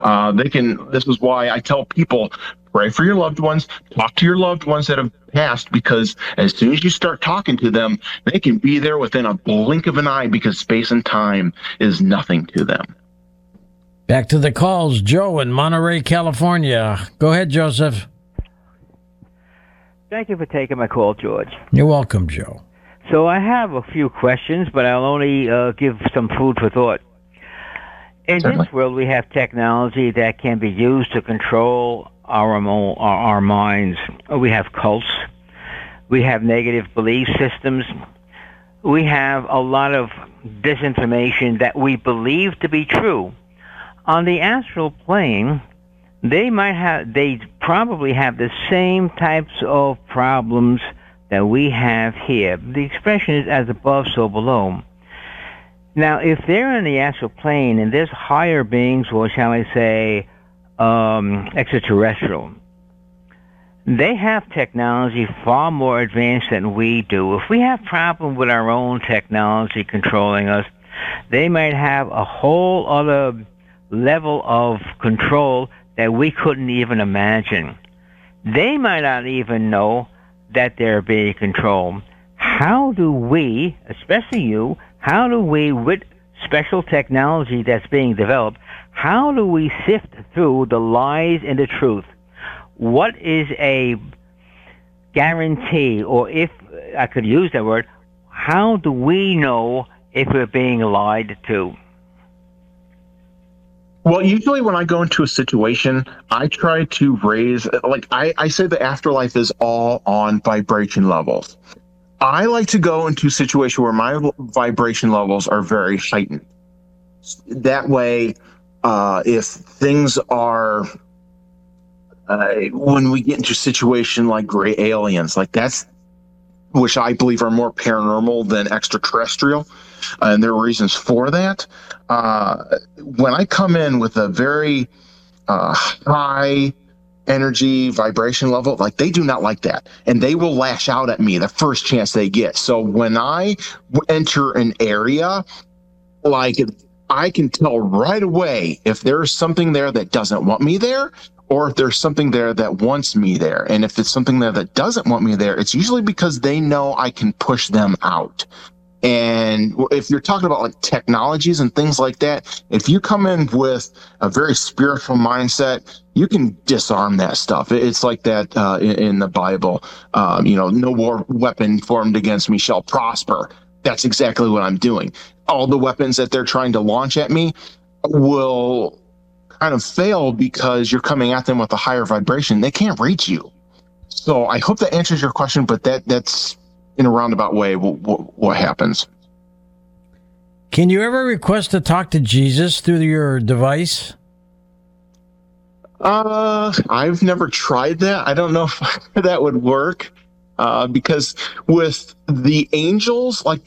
They can. This is why I tell people, pray for your loved ones, talk to your loved ones that have passed, because as soon as you start talking to them, they can be there within a blink of an eye, because space and time is nothing to them. Back to the calls. Joe in Monterey, California. Go ahead, Joseph. Thank you for taking my call, George. You're welcome, Joe. So I have a few questions, but I'll only give some food for thought. In Certainly. this world, we have technology that can be used to control our minds. We have cults. We have negative belief systems. We have a lot of disinformation that we believe to be true. On the astral plane, they probably have the same types of problems that we have here. The expression is as above, so below. Now, if they're in the astral plane and there's higher beings, or shall I say, extraterrestrial, they have technology far more advanced than we do. If we have problem with our own technology controlling us, they might have a whole other level of control that we couldn't even imagine. They might not even know that they're being controlled. How do we, especially you, how do we, with special technology that's being developed, how do we sift through the lies and the truth? What is a guarantee, or if I could use that word, how do we know if we're being lied to? Well, usually when I go into a situation, I try to raise, like I say the afterlife is all on vibration levels. I like to go into a situation where my vibration levels are very heightened. That way, if things are, when we get into a situation like gray aliens, like that's, which I believe are more paranormal than extraterrestrial, and there are reasons for that. When I come in with a very high energy vibration level, like they do not like that, and they will lash out at me the first chance they get. So when I enter an area, like I can tell right away if there's something there that doesn't want me there, or if there's something there that wants me there. And if it's something there that doesn't want me there, it's usually because they know I can push them out. And if you're talking about like technologies and things like that, if you come in with a very spiritual mindset, you can disarm that stuff. It's like that in the Bible, no war weapon formed against me shall prosper. That's exactly what I'm doing. All the weapons that they're trying to launch at me will kind of fail because you're coming at them with a higher vibration. They can't reach you. So I hope that answers your question, but that's in a roundabout way what happens. Can you ever request to talk to Jesus through your device? I've never tried that. I don't know if that would work, because with the angels, like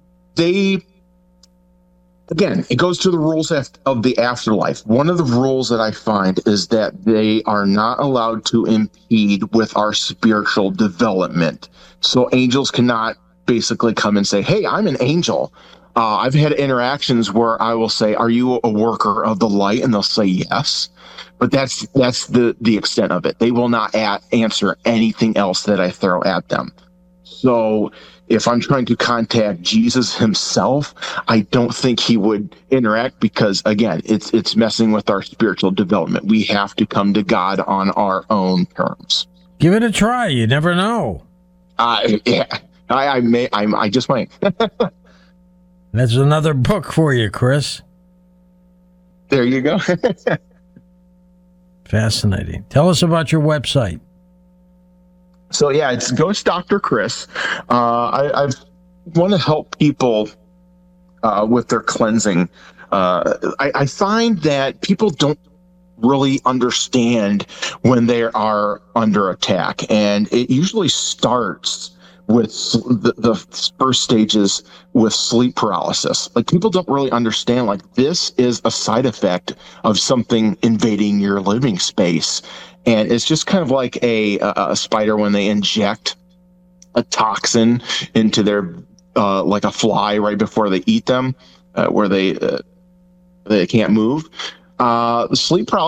again, it goes to the rules of the afterlife. One of the rules that I find is that they are not allowed to impede with our spiritual development. So angels cannot basically come and say, hey, I'm an angel. I've had interactions where I will say, are you a worker of the light? And they'll say yes. But that's the extent of it. They will not answer anything else that I throw at them. So if I'm trying to contact Jesus himself, I don't think he would interact because, again, it's messing with our spiritual development. We have to come to God on our own terms. Give it a try. You never know. Yeah, I just might. That's another book for you, Chris. There you go. Fascinating. Tell us about your website. So yeah, it's Ghost Dr. Chris. I want to help people with their cleansing. I find that people don't really understand when they are under attack, and it usually starts with the first stages with sleep paralysis. Like people don't really understand, like this is a side effect of something invading your living space. And it's just kind of like a spider when they inject a toxin into their, like a fly right before they eat them, where they can't move. Sleep